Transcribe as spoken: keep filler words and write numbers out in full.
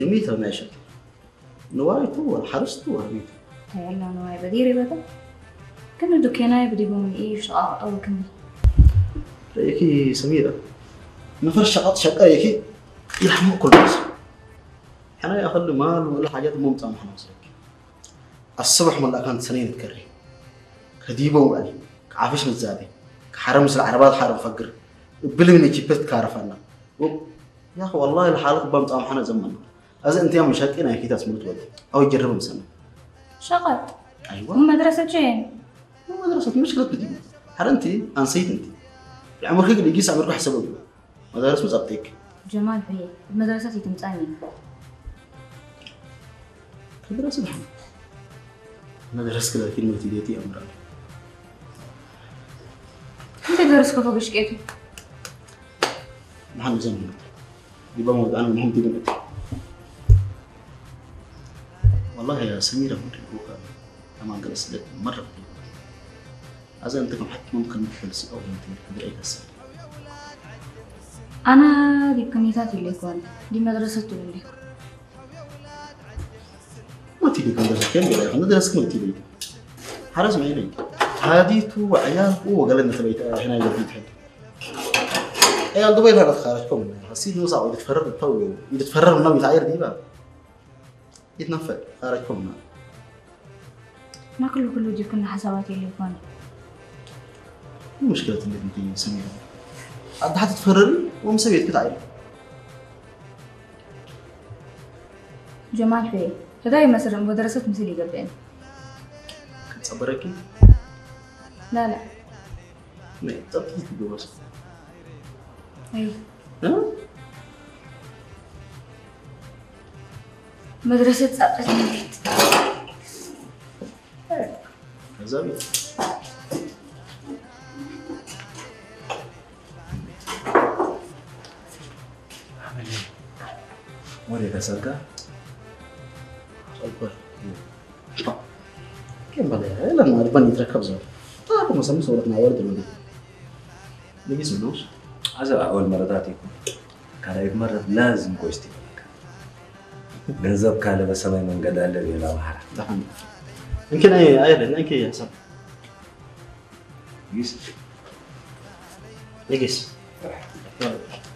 ميتة ماشي نواي تو حرست تو ميتة هلا نواي بديري بدا كم دكاناي بدي بوم إيش أو كم رأيكي سميرة نفر شقط شقة يكي يحمو كل بس أنا أخلي مال ولا حاجات ممتعة محنا وصلك الصبح من كانت سنين تكري كديبة وقالي كعافش متزادي كحرم سل العربات حرم فقر بلي من يجيبت كارفنا يا أخي والله الحالة بمتعة محنا زمان أذا أنت يا مشاكل أكيد أسمعت ولد أو يجرب مسنا شغل أيوة مدرسة جين مدرسة مشكلة بديمة هل أنت أنسيت أنت عمرك اللي يجيس عمرك حسبه مدرسة مزبطيك جمال بيه المدرسة تمتعني مدرسة محمد مدرسة كذا كلمة ديتي أمرا أنت درس كفوق شكيتي محمد زين يبقى موضوع أنا مهم دي بنتي والله يا سميرة ممكن بوكا كمان جلست لك مرة كتير هذا أنت كم حتى ممكن نفلسي أو أنت كده أي قصة أنا دي كنيسات اللي كون دي مدرسة اللي ما تيجي كندرس كم ولا كندرس كم تيجي حرس ما يلي هذه تو عيال هو قال لنا تبيت هنا يبيت هنا عيال دبي هذا خارجكم حسيت إنه صعب يتفرر الطاولة يتفرر النوم يتعير دي بقى يتنفع خارجكم ما كله كله دي كنا حساباتي اللي كون مو مشكلة اللي أنت سميرة عاد حتتفرري ومسويت كده عيل جمال بيه هذا مثلا مدرسة مثلي قبلين كنت صبركي لا لا ما تبتدي تدوس أي ها مدرسة سقط الميت زابي مريض أسرقه؟ أكبر كم بدأ إلا ما أدبني يتركب زور طاقم مسمى صورتنا ورد المدينة نجيس منوش هذا أول مرة تاتيكم كان يتمرد لازم كويستي لك جنزب كان بسمي من قد قال لي لا محرم دحين يمكن أي أي لأن يمكن يحسب يس نجيس